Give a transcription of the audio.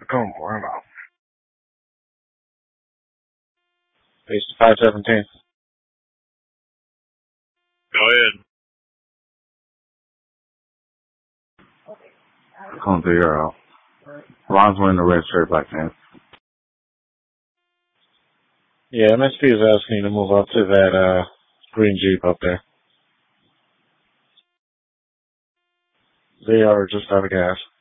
Come on, out. Base 517. Go ahead. Come to your out. Ron's wearing the red shirt, black pants. Yeah, MSP is asking you to move up to that green Jeep up there. They are just out of gas.